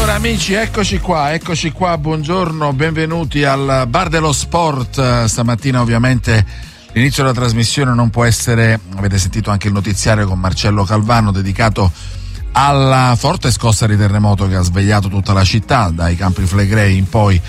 Allora amici, eccoci qua, buongiorno, benvenuti al Bar dello Sport. Stamattina ovviamente l'inizio della trasmissione non può essere, avete sentito anche il notiziario con Marcello Calvano, dedicato alla forte scossa di terremoto che ha svegliato tutta la città, dai Campi Flegrei in poi,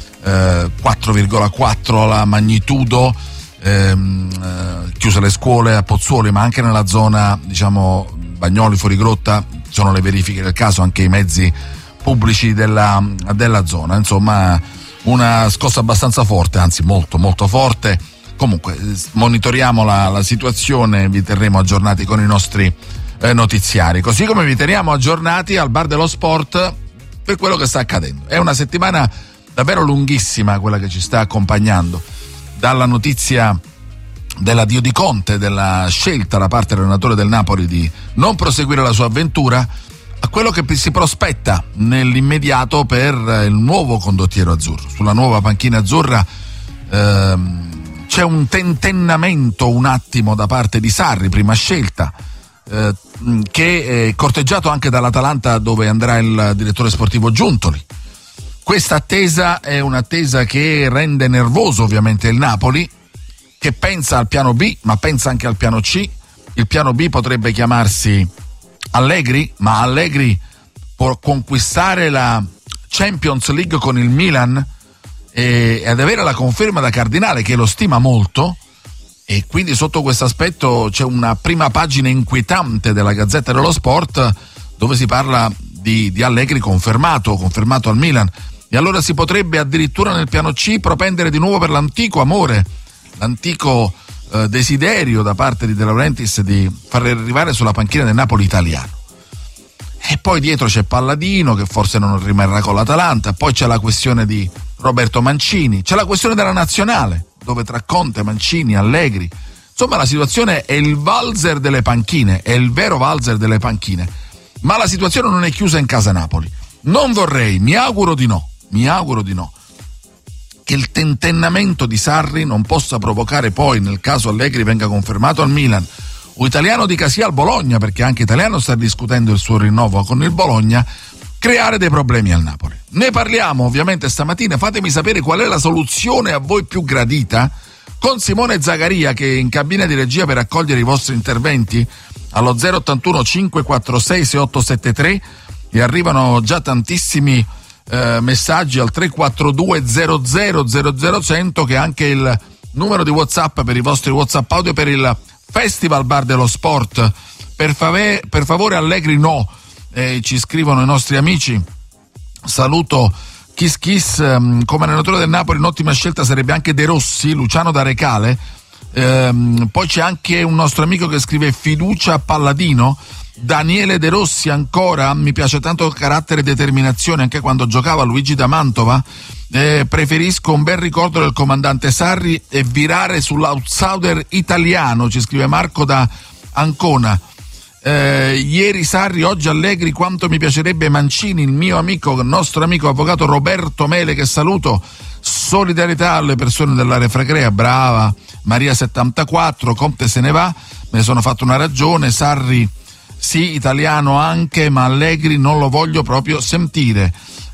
4,4 la magnitudo, chiuse le scuole a Pozzuoli, ma anche nella zona, diciamo, Bagnoli, Fuorigrotta, sono le verifiche del caso, anche i mezzi pubblici della zona. Insomma, una scossa abbastanza forte, anzi molto molto forte. Comunque monitoriamo la situazione, vi terremo aggiornati con i nostri notiziari, così come vi teniamo aggiornati al Bar dello Sport per quello che sta accadendo. È una settimana davvero lunghissima quella che ci sta accompagnando, dalla notizia dell'addio di Conte, della scelta da parte dell'allenatore del Napoli di non proseguire la sua avventura, a quello che si prospetta nell'immediato per il nuovo condottiero azzurro. Sulla nuova panchina azzurra c'è un tentennamento un attimo da parte di Sarri, prima scelta, che è corteggiato anche dall'Atalanta, dove andrà il direttore sportivo Giuntoli. Questa attesa è un'attesa che rende nervoso ovviamente il Napoli, che pensa al piano B, ma pensa anche al piano C. Il piano B potrebbe chiamarsi Allegri, ma Allegri può conquistare la Champions League con il Milan e ad avere la conferma da Cardinale, che lo stima molto, e quindi sotto questo aspetto c'è una prima pagina inquietante della Gazzetta dello Sport dove si parla di Allegri confermato al Milan, e allora si potrebbe addirittura nel piano C propendere di nuovo per l'antico amore, l'antico desiderio da parte di De Laurentiis di far arrivare sulla panchina del Napoli italiano. E poi dietro c'è Palladino, che forse non rimarrà con l'Atalanta, poi c'è la questione di Roberto Mancini, c'è la questione della nazionale, dove tra Conte, Mancini, Allegri, insomma la situazione è il valzer delle panchine, è il vero valzer delle panchine, ma la situazione non è chiusa in casa Napoli. Non vorrei, mi auguro di no, che il tentennamento di Sarri non possa provocare poi, nel caso Allegri venga confermato al Milan, o Italiano dica sì al Bologna, perché anche Italiano sta discutendo il suo rinnovo con il Bologna, creare dei problemi al Napoli. Ne parliamo ovviamente stamattina, fatemi sapere qual è la soluzione a voi più gradita, con Simone Zagaria, che è in cabina di regia per accogliere i vostri interventi allo 081 546 6873, e arrivano già tantissimi messaggi al 342 00 100, che è anche il numero di WhatsApp per i vostri WhatsApp audio per il Festival Bar dello Sport. Per favore Allegri no, ci scrivono i nostri amici. Saluto Kiss Kiss, come allenatore del Napoli un'ottima scelta sarebbe anche De Rossi, Luciano da Recale. Poi c'è anche un nostro amico che scrive fiducia a Palladino. Daniele De Rossi ancora, mi piace tanto carattere e determinazione anche quando giocava Luigi da Mantova, preferisco un bel ricordo del comandante Sarri e virare sull'outsider italiano, ci scrive Marco da Ancona. Ieri Sarri, oggi Allegri, quanto mi piacerebbe Mancini, il nostro amico avvocato Roberto Mele, che saluto. Solidarietà alle persone dell'area Flegrea, brava Maria 74, Conte se ne va, me ne sono fatto una ragione, Sarri sì, italiano anche, ma Allegri non lo voglio proprio sentire.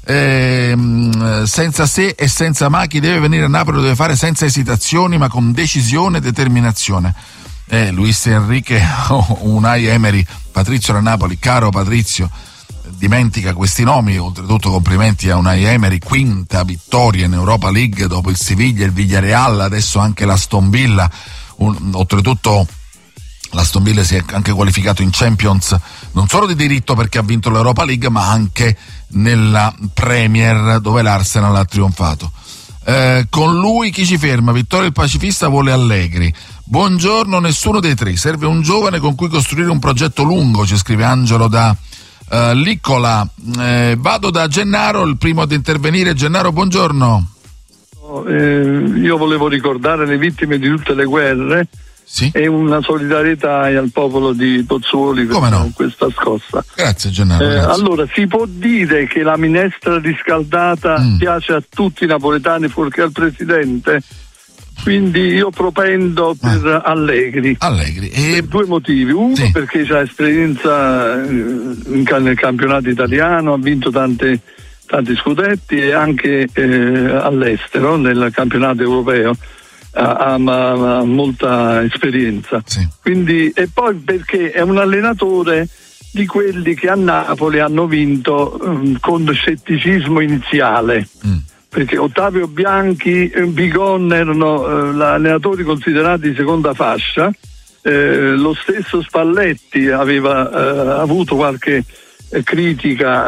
Senza se e senza ma, chi deve venire a Napoli lo deve fare senza esitazioni, ma con decisione e determinazione. Luis Enrique, Unai Emery, Patrizio da Napoli, caro Patrizio, dimentica questi nomi. Oltretutto complimenti a Unai Emery, quinta vittoria in Europa League dopo il Siviglia, il Villarreal, adesso anche l'Aston Villa. Oltretutto l'Aston Villa si è anche qualificato in Champions, non solo di diritto perché ha vinto l'Europa League, ma anche nella Premier, dove l'Arsenal ha trionfato. Con lui chi ci ferma? Vittorio il pacifista vuole Allegri. Buongiorno, nessuno dei tre, serve un giovane con cui costruire un progetto lungo, ci scrive Angelo da Liccola. Vado da Gennaro, il primo ad intervenire. Gennaro, buongiorno. Io volevo ricordare le vittime di tutte le guerre. Sì? E una solidarietà al popolo di Pozzuoli per questa scossa. Grazie Gennaro. Grazie. Allora, si può dire che la minestra riscaldata piace a tutti i napoletani fuorché al presidente? Quindi io propendo per Allegri. Per due motivi. Uno, perché ha esperienza nel campionato italiano, ha vinto tanti scudetti, e anche all'estero nel campionato europeo ha molta esperienza. Quindi, e poi perché è un allenatore di quelli che a Napoli hanno vinto con scetticismo iniziale, perché Ottavio Bianchi, Bigon erano allenatori considerati di seconda fascia, lo stesso Spalletti aveva avuto qualche critica,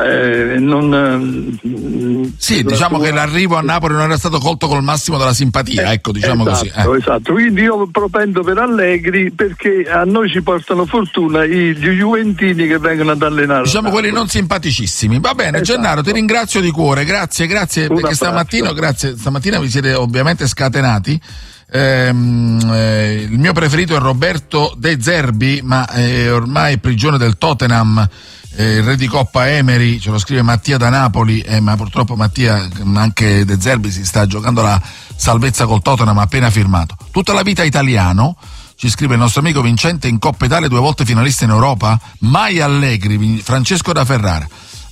diciamo che l'arrivo a Napoli non era stato colto col massimo della simpatia, ecco, diciamo esatto. Quindi io propendo per Allegri, perché a noi ci portano fortuna gli juventini che vengono ad allenare, diciamo quelli non simpaticissimi. Va bene, Gennaro, ti ringrazio di cuore, grazie perché stamattina vi siete ovviamente scatenati. Il mio preferito è Roberto De Zerbi, ma è ormai prigione del Tottenham. Il re di Coppa Emery, ce lo scrive Mattia da Napoli, ma purtroppo Mattia, anche De Zerbi si sta giocando la salvezza col Tottenham, appena firmato. Tutta la vita italiano, ci scrive il nostro amico Vincente, in Coppa Italia 2 volte finalista in Europa, mai Allegri, Francesco da Ferrara.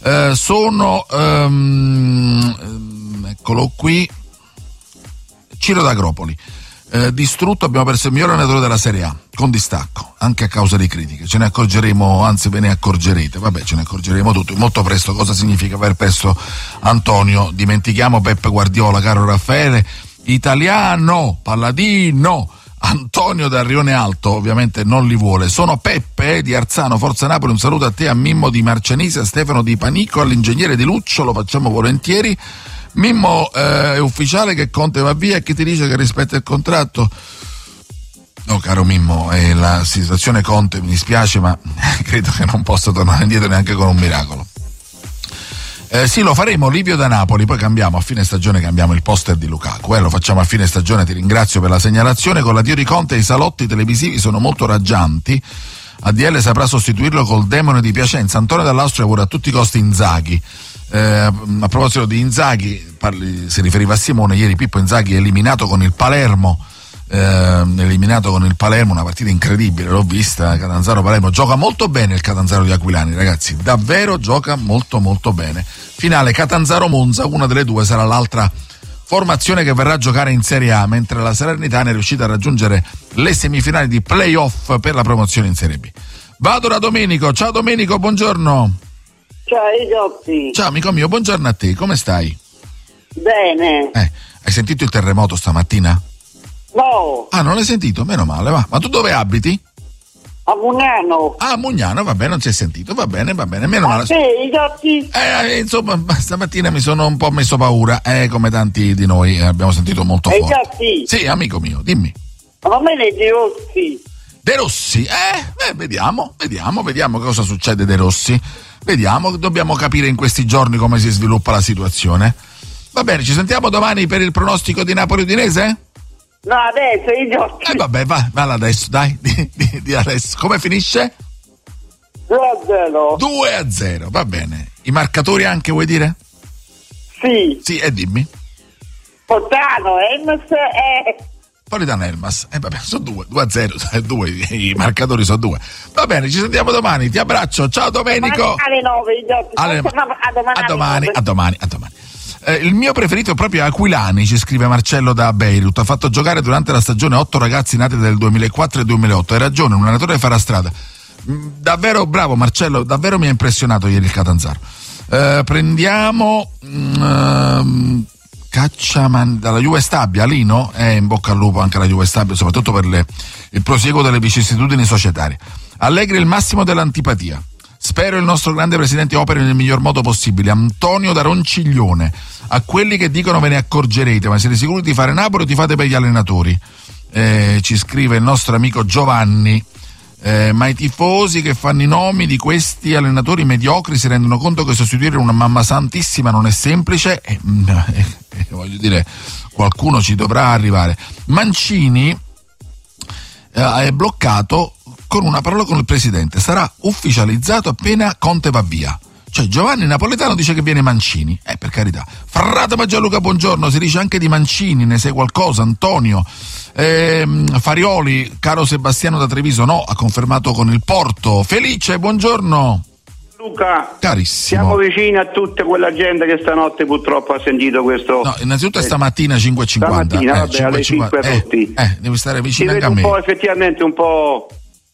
Eccolo qui, Ciro d'Agropoli. Distrutto, abbiamo perso il miglior allenatore della Serie A, con distacco, anche a causa di critiche. Ce ne accorgeremo, anzi ve ne accorgerete, ce ne accorgeremo tutti molto presto cosa significa aver perso Antonio. Dimentichiamo Peppe Guardiola, caro Raffaele, italiano, Palladino. Antonio da Rione Alto ovviamente non li vuole. Sono Peppe di Arzano, Forza Napoli, un saluto a te, a Mimmo di Marcianise, a Stefano di Panico, all'ingegnere di Luccio, lo facciamo volentieri. Mimmo, è ufficiale che Conte va via, e chi ti dice che rispetta il contratto? No, caro Mimmo, è la situazione Conte, mi dispiace, ma credo che non possa tornare indietro neanche con un miracolo. Sì, lo faremo, Livio da Napoli, poi cambiamo, a fine stagione cambiamo il poster di Lukaku, lo facciamo a fine stagione, ti ringrazio per la segnalazione. Con l'addio di Conte i salotti televisivi sono molto raggianti, ADL saprà sostituirlo col demone di Piacenza. Antonio dall'Austria vuole a tutti i costi Inzaghi. A proposito di Inzaghi, si riferiva a Simone, ieri Pippo Inzaghi è eliminato con il Palermo, una partita incredibile, l'ho vista, Catanzaro-Palermo, gioca molto bene il Catanzaro di Aquilani, ragazzi, davvero gioca molto molto bene. Finale Catanzaro-Monza, una delle due sarà l'altra formazione che verrà a giocare in Serie A, mentre la Salernitana è riuscita a raggiungere le semifinali di play-off per la promozione in Serie B. Vado da Domenico, ciao Domenico, buongiorno. Ciao Isotti. Ciao amico mio, buongiorno a te, come stai? Bene. Hai sentito il terremoto stamattina? No. Ah, non l'hai sentito? Meno male, va. Ma tu dove abiti? A Mugnano. Ah, a Mugnano, va bene, non si è sentito, va bene, meno male. Sì, Isotti. Insomma, stamattina mi sono un po' messo paura, come tanti di noi, abbiamo sentito molto forte. Isotti. Sì, amico mio, dimmi. Ma me ne De Rossi. De Rossi? Vediamo cosa succede De Rossi. Vediamo, dobbiamo capire in questi giorni come si sviluppa la situazione. Va bene, ci sentiamo domani per il pronostico di Napoli-Udinese? No, adesso Isotti. Vabbè, va adesso, dai, di adesso. Come finisce? 2-0. 2-0, va bene. I marcatori anche, vuoi dire? Sì. Sì, dimmi. Politano, Elmas e... Politano Elmas, vabbè, sono 2-0, 2, i marcatori sono 2. Va bene, ci sentiamo domani, ti abbraccio, ciao Domenico. A domani. Il mio preferito è proprio Aquilani, ci scrive Marcello da Beirut. Ha fatto giocare durante la stagione 8 ragazzi nati del 2004 e 2008. Hai ragione, un allenatore farà strada. Davvero bravo Marcello, davvero mi ha impressionato ieri il Catanzaro. Prendiamo Cacciaman dalla Juve Stabia, Lino, in bocca al lupo anche alla Juve Stabia, soprattutto per il prosieguo delle vicissitudini societarie. Allegri il massimo dell'antipatia. Spero il nostro grande presidente operi nel miglior modo possibile. Antonio da Ronciglione. A quelli che dicono ve ne accorgerete, ma siete sicuri di fare Napoli o ti fate per gli allenatori? Ci scrive il nostro amico Giovanni. Ma i tifosi che fanno i nomi di questi allenatori mediocri si rendono conto che sostituire una mamma santissima non è semplice, voglio dire, qualcuno ci dovrà arrivare. Mancini è bloccato con una parola con il presidente, sarà ufficializzato appena Conte va via. Cioè Giovanni Napoletano dice che viene Mancini, per carità. Frate Gianluca, buongiorno, si dice anche di Mancini, ne sai qualcosa? Antonio Farioli, caro Sebastiano da Treviso, no, ha confermato con il Porto. Felice, buongiorno. Luca, carissimo, siamo vicini a tutta quella gente che stanotte purtroppo ha sentito questo. No, innanzitutto è stamattina 5:50. Stamattina, vabbè, alle 5 rotti. Devi stare vicino anche a me. Un po' effettivamente un po'.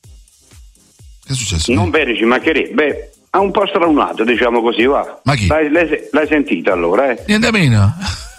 Che è successo? Non vero, ci mancherebbe. Ha un po' stralunato, diciamo così, va. Ma chi? L'hai sentita allora, Niente meno.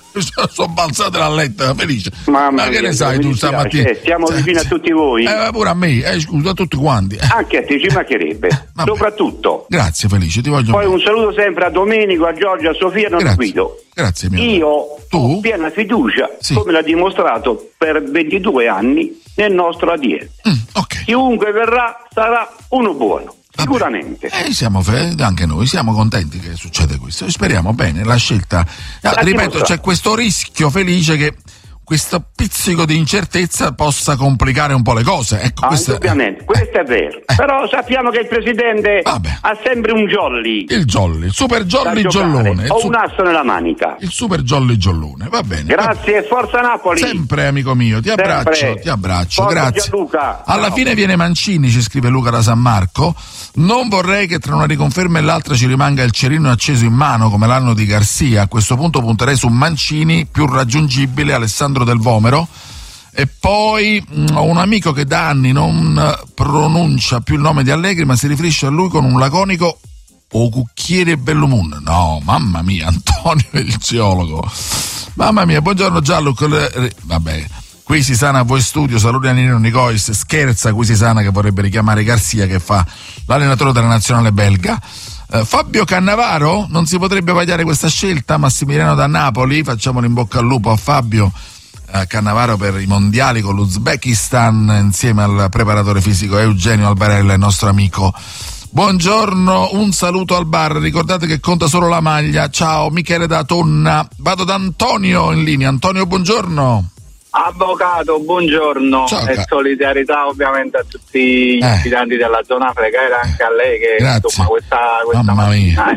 Sono balzato dal letto, Felice. Ma che ne sai tu stamattina? Siamo vicini a tutti voi. Pure a me, scusa, a tutti quanti. Anche a te, ci mancherebbe. Soprattutto. Grazie Felice, ti voglio poi bene. Un saluto sempre a Domenico, a Giorgia, a Sofia, non Guido. Grazie mio. Io ho piena fiducia, come l'ha dimostrato per 22 anni, nel nostro ADN. Okay. Chiunque verrà sarà uno buono. Sicuramente. Anche noi siamo contenti che succede questo. Speriamo bene la scelta. Ripeto, c'è questo rischio, Felice, che questo pizzico di incertezza possa complicare un po' le cose. Ecco, indubbiamente, questo è vero. Però sappiamo che il presidente ha sempre un jolly. Il super jolly jollone. O un asso nella manica. Il super jolly jollone, va bene. Grazie, forza Napoli. Sempre amico mio, ti abbraccio. Forza grazie. Gianluca. Alla fine viene Mancini, ci scrive Luca da San Marco. Non vorrei che tra una riconferma e l'altra ci rimanga il cerino acceso in mano come l'anno di Garcia. A questo punto punterei su Mancini, più raggiungibile, Alessandro Del Vomero. E poi ho un amico che da anni non pronuncia più il nome di Allegri, ma si riferisce a lui con un laconico "o cucchiere Bellumun". No, mamma mia, Antonio il geologo. Mamma mia, buongiorno Gianluca. Vabbè, qui si sana a voi studio, saluti a Nino Nicois, scherza qui si sana che vorrebbe richiamare Garcia che fa l'allenatore della nazionale belga. Fabio Cannavaro, non si potrebbe vagliare questa scelta? Massimiliano da Napoli, facciamo in bocca al lupo a Fabio Cannavaro per i mondiali con l'Uzbekistan insieme al preparatore fisico Eugenio Albarella, il nostro amico. Buongiorno, un saluto al bar, ricordate che conta solo la maglia. Ciao, Michele da Tonna. Vado da Antonio in linea. Antonio, buongiorno. Avvocato, buongiorno. Ciao, e solidarietà ovviamente a tutti gli abitanti della zona Freghera, anche a lei che insomma questa mamma mia,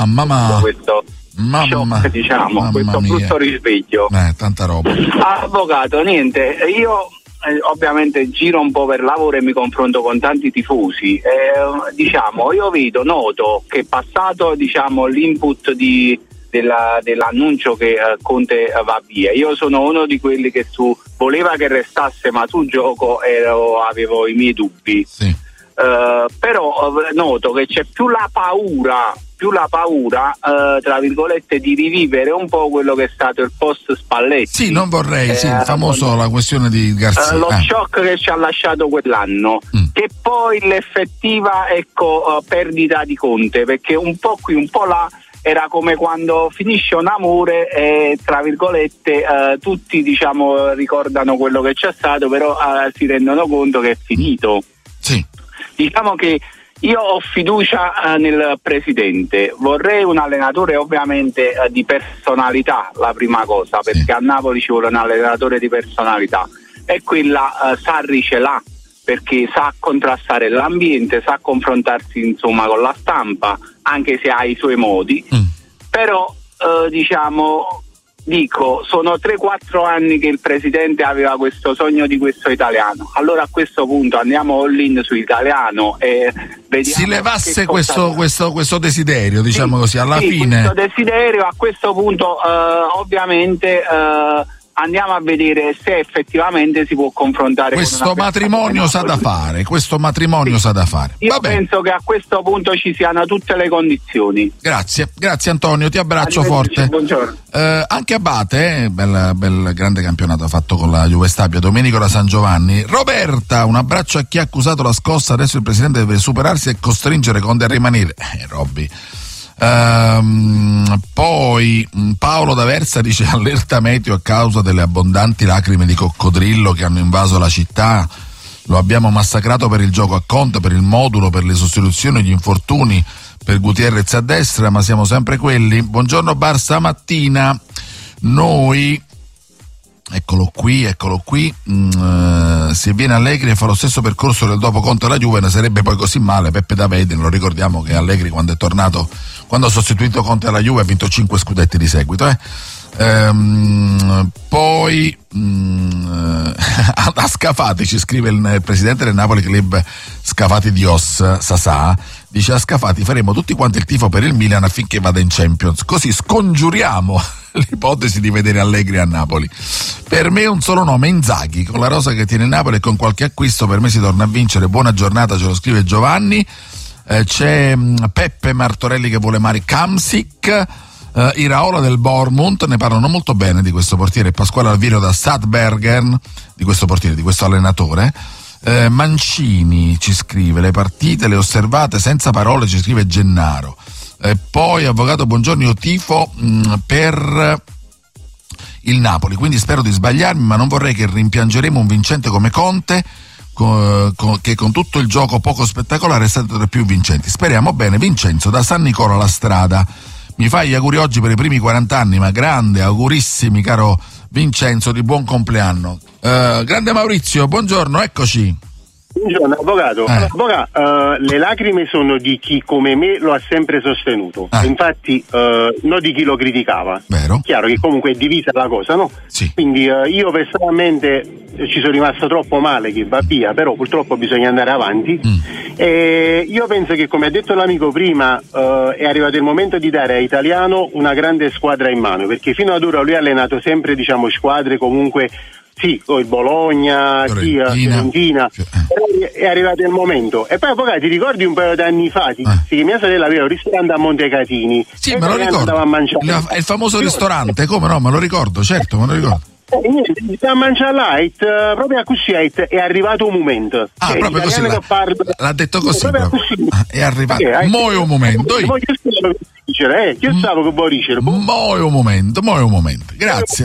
shock, diciamo, questo brutto risveglio. Tanta roba. Avvocato, niente, io ovviamente giro un po' per lavoro e mi confronto con tanti tifosi. Diciamo, io noto che passato, diciamo, l'input dell'annuncio che Conte va via, io sono uno di quelli che voleva che restasse, ma sul gioco avevo i miei dubbi. Sì. Però noto che c'è più la paura tra virgolette di rivivere un po' quello che è stato il post Spalletti. Sì, non vorrei, il famoso la questione di Garcia. Lo shock che ci ha lasciato quell'anno, che poi l'effettiva perdita di Conte, perché un po' qui, un po' là era come quando finisce un amore e tra virgolette tutti, diciamo, ricordano quello che c'è stato, però si rendono conto che è finito. Sì. Diciamo che io ho fiducia nel presidente, vorrei un allenatore ovviamente di personalità, la prima cosa, perché a Napoli ci vuole un allenatore di personalità, e quella Sarri ce l'ha, perché sa contrastare l'ambiente, sa confrontarsi insomma con la stampa, anche se ha i suoi modi, però sono 3-4 anni che il presidente aveva questo sogno di questo italiano, allora a questo punto andiamo all in su italiano e vediamo. Si levasse questo desiderio, diciamo così, alla fine. Questo desiderio, a questo punto ovviamente andiamo a vedere se effettivamente si può confrontare questo matrimonio sa da fare, Io penso che a questo punto ci siano tutte le condizioni. Grazie Antonio, ti abbraccio forte. Buongiorno. Anche Abate, bel grande campionato ha fatto con la Juve Stabia. Domenico da San Giovanni. Roberta, un abbraccio a chi ha accusato la scossa, adesso il presidente deve superarsi e costringere Conte a rimanere. Robby. Poi Paolo d'Aversa dice: allerta meteo a causa delle abbondanti lacrime di coccodrillo che hanno invaso la città, lo abbiamo massacrato per il gioco a Conte, per il modulo, per le sostituzioni, gli infortuni, per Gutierrez a destra, ma siamo sempre quelli. Buongiorno bar, stamattina noi Eccolo qui. Se viene Allegri e fa lo stesso percorso del dopo Conte alla Juve, ne sarebbe poi così male. Peppe Davide, lo ricordiamo che Allegri quando è tornato, quando ha sostituito Conte alla Juve, ha vinto 5 scudetti di seguito. Poi a Scafati ci scrive il presidente del Napoli Club Scafati Dios Sasà, dice: a Scafati faremo tutti quanti il tifo per il Milan affinché vada in Champions, così scongiuriamo l'ipotesi di vedere Allegri a Napoli. Per me un solo nome, Inzaghi, con la rosa che tiene il Napoli e con qualche acquisto per me si torna a vincere. Buona giornata, ce lo scrive Giovanni. C'è Peppe Martorelli che vuole Marek Hamsik. Iraola del Bournemouth, ne parlano molto bene di questo portiere. Pasquale Alviero da Stadbergen, di questo portiere, di questo allenatore. Mancini ci scrive: le partite le osservate senza parole, ci scrive Gennaro. Poi avvocato, buongiorno, io tifo per il Napoli, quindi spero di sbagliarmi, ma non vorrei che rimpiangeremo un vincente come Conte, che con tutto il gioco poco spettacolare è stato tra i più vincenti. Speriamo bene. Vincenzo da San Nicola La Strada: mi fai gli auguri oggi per i primi 40 anni, ma grande, augurissimi caro Vincenzo, di buon compleanno. Grande Maurizio, buongiorno, eccoci. Buongiorno avvocato. Le lacrime sono di chi come me lo ha sempre sostenuto, infatti non di chi lo criticava. Vero. Chiaro che comunque è divisa la cosa, no? Sì. Quindi io personalmente ci sono rimasto troppo male che va via, però purtroppo bisogna andare avanti. E io penso che, come ha detto l'amico prima, è arrivato il momento di dare a Italiano una grande squadra in mano, perché fino ad ora lui ha allenato sempre, diciamo, squadre comunque, sì, il Bologna, Fiorentina, è arrivato il momento. E poi avvocato, ti ricordi un paio d'anni fa che mia sorella aveva un ristorante a Montecatini? Sì, me lo ricordo, è il famoso ristorante, come no, me lo ricordo, certo, me lo ricordo. Niente, a mangiare light, proprio così è arrivato un momento. Proprio così l'ha detto così, è arrivato un momento. Io stavo che vuoi dicere. Mo è un momento, grazie.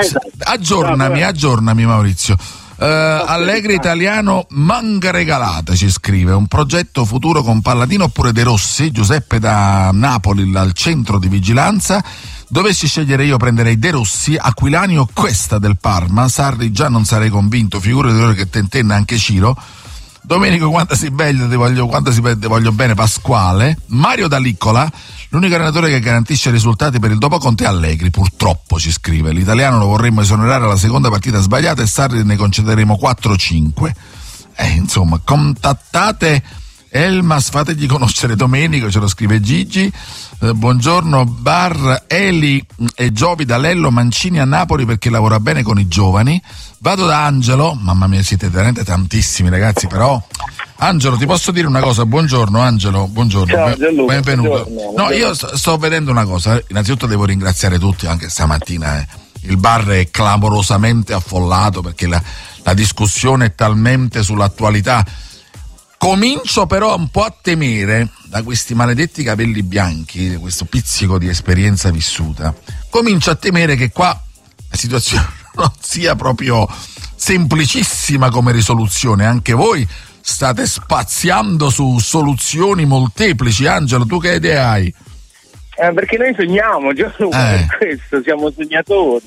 Aggiornami Maurizio. Allegri italiano, manga regalata, ci scrive: un progetto futuro con Palladino oppure De Rossi? Giuseppe da Napoli, al centro di vigilanza. Dovessi scegliere io prenderei De Rossi, Aquilani o Questa del Parma. Sarri già non sarei convinto, figurati ora che tentenna anche Ciro. Domenico, quando si voglio bene, Pasquale. Mario D'Aliccola: l'unico allenatore che garantisce risultati per il dopo Conte è Allegri, purtroppo, ci scrive. L'italiano lo vorremmo esonerare alla seconda partita sbagliata e Sarri ne concederemo 4-5. Insomma, contattate Elmas, fategli conoscere Domenico, ce lo scrive Gigi. Buongiorno Bar, Eli e Giovi da Lello, Mancini a Napoli perché lavora bene con i giovani. Vado da Angelo, mamma mia siete veramente tantissimi ragazzi, però Angelo, ti posso dire una cosa? Buongiorno Angelo, buongiorno. Ciao, Gianluca, benvenuto. Buongiorno. No, io sto vedendo una cosa, innanzitutto devo ringraziare tutti, anche stamattina il bar è clamorosamente affollato perché la discussione è talmente sull'attualità. Comincio però un po' a temere, da questi maledetti capelli bianchi, questo pizzico di esperienza vissuta, comincio a temere che qua la situazione non sia proprio semplicissima come risoluzione. Anche voi state spaziando su soluzioni molteplici. Angelo, tu che idee hai? Perché noi sogniamo, Gianluca, per questo siamo sognatori.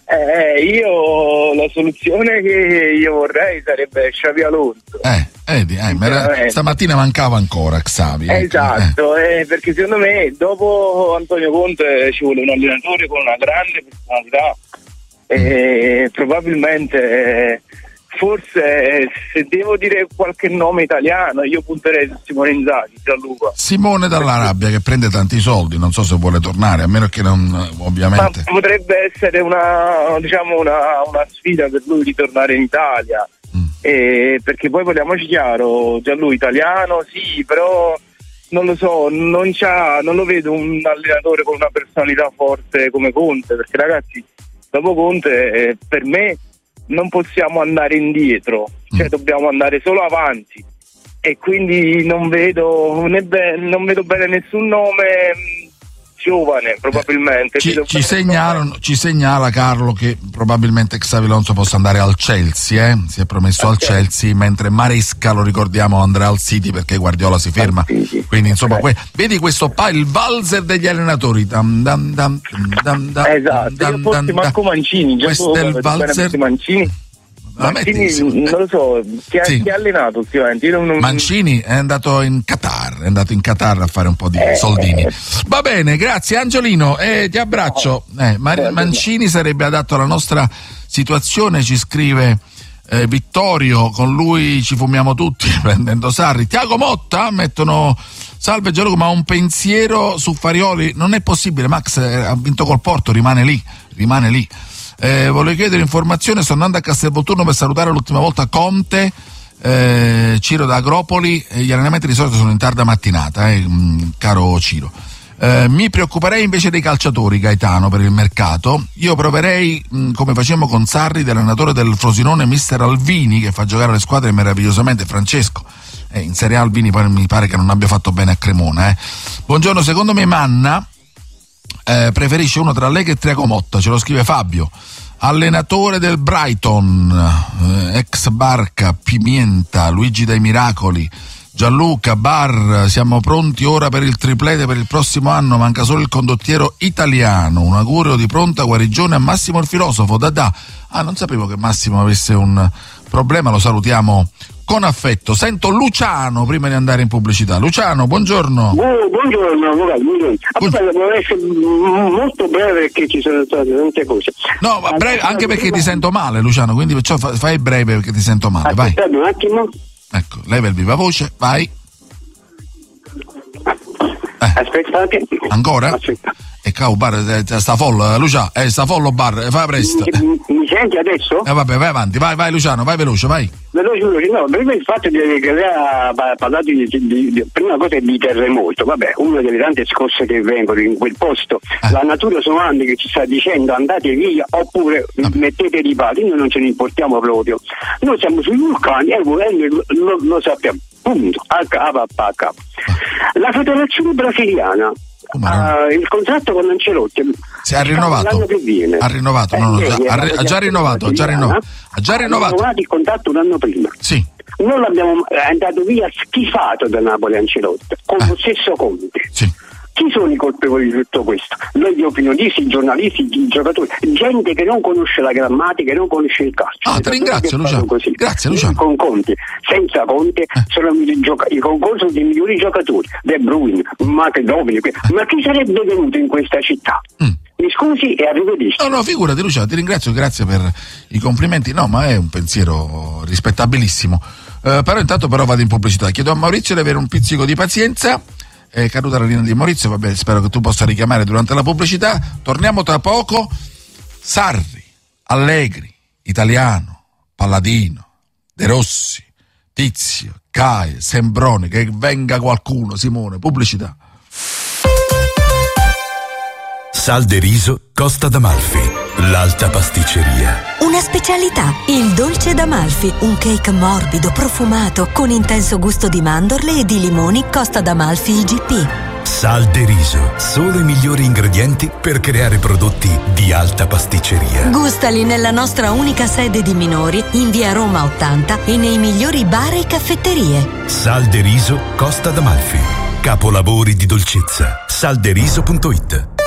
Io la soluzione che io vorrei sarebbe Xabi Alonso. Stamattina mancava ancora Xabi. Esatto, perché secondo me dopo Antonio Conte ci vuole un allenatore con una grande personalità e probabilmente forse se devo dire qualche nome italiano io punterei su Simone Inzaghi, Gianluca. Simone dall'Arabia che prende tanti soldi, non so se vuole tornare, a meno che non, ovviamente. Ma potrebbe essere una sfida per lui di tornare in Italia. Perché poi parliamoci chiaro, Gianluca italiano sì, però non lo so, non lo vedo un allenatore con una personalità forte come Conte, perché ragazzi dopo Conte per me non possiamo andare indietro, cioè dobbiamo andare solo avanti e quindi non vedo bene nessun nome giovane, probabilmente. Ci segnala Carlo che probabilmente Xabi Alonso possa andare al Chelsea, si è promesso al Chelsea, mentre Maresca, lo ricordiamo, andrà al City perché Guardiola si ferma. Quindi insomma, vedi questo il valzer degli allenatori. Esatto, io forse Marco Mancini, già questo è il valzer. Mancini, non lo so, chi ha allenato ultimamente? Mancini è andato in Qatar a fare un po' di soldini. Va bene, grazie Angiolino, ti abbraccio. Mancini sarebbe adatto alla nostra situazione, ci scrive Vittorio, con lui ci fumiamo tutti prendendo Sarri. Tiago Motta mettono: salve Gianluca, ma un pensiero su Farioli? Non è possibile, Max ha vinto col Porto, rimane lì. Volevo chiedere informazione, sto andando a Castelvolturno per salutare l'ultima volta Conte, Ciro da Agropoli, gli allenamenti di solito sono in tarda mattinata, caro Ciro. Mi preoccuperei invece dei calciatori, Gaetano, per il mercato. Io proverei, come facciamo con Sarri, dell'allenatore del Frosinone, mister Alvini, che fa giocare le squadre meravigliosamente. Francesco, in Serie A Alvini poi mi pare che non abbia fatto bene a Cremona. Buongiorno, secondo me Manna preferisce uno tra Lega e Tiago Motta, ce lo scrive Fabio. Allenatore del Brighton, ex Barca, Pimienta, Luigi dai Miracoli. Gianluca, Bar, siamo pronti ora per il triplete per il prossimo anno, manca solo il condottiero italiano. Un augurio di pronta guarigione a Massimo il filosofo. Non sapevo che Massimo avesse un problema, lo salutiamo con affetto. Sento Luciano prima di andare in pubblicità. Luciano, buongiorno. Buongiorno, devo essere molto breve perché ci sono state tante cose. No, ma breve, anche perché ti sento male, Luciano, quindi perciò fai breve perché ti sento male. Vai. Aspetta un attimo. Ecco, leva il viva voce, vai. Aspettate. Ancora? Aspetta. E cau bar sta folla, Luciano, sta follo bar, fai presto. Mi senti adesso? Vabbè, vai avanti, vai Luciano, vai veloce, vai. Veloce, no, prima il fatto che lei ha parlato di prima cosa è di terremoto, vabbè, una delle tante scosse che vengono in quel posto, la natura sono anni che ci sta dicendo andate via oppure mettete i pali, noi non ce ne importiamo proprio, noi siamo sui vulcani e il governo lo sappiamo, punto, H. La federazione brasiliana, il contratto con Ancelotti ha rinnovato, l'anno che viene. Ha rinnovato, ha già rinnovato il contratto un anno prima. Sì. Noi l'abbiamo andato via schifato da Napoli Ancelotti con lo stesso Conte. Sì. Chi sono i colpevoli di tutto questo? Noi gli opinionisti, i giornalisti, i giocatori, gente che non conosce la grammatica, che non conosce il calcio. Ti ringrazio Luciano. Grazie Luciano. Con Conte, senza Conte sono i concorso dei migliori giocatori, De Bruyne, McDominay, ma chi sarebbe venuto in questa città? Mi scusi e arrivederci. No, figurati Luciano, ti ringrazio, grazie per i complimenti. No, ma è un pensiero rispettabilissimo. Però intanto vado in pubblicità. Chiedo a Maurizio di avere un pizzico di pazienza. È caduta la linea di Maurizio, vabbè, spero che tu possa richiamare durante la pubblicità. Torniamo tra poco. Sarri, Allegri, Italiano, Palladino, De Rossi, Tizio, Cae, Sembroni, che venga qualcuno, Simone, pubblicità. Sal de riso Costa d'Amalfi, l'alta pasticceria. Una specialità, il dolce d'Amalfi, un cake morbido, profumato, con intenso gusto di mandorle e di limoni Costa d'Amalfi IGP. Sal de riso, solo i migliori ingredienti per creare prodotti di alta pasticceria. Gustali nella nostra unica sede di minori, in via Roma 80 e nei migliori bar e caffetterie. Sal de riso Costa d'Amalfi, capolavori di dolcezza. Salderiso.it.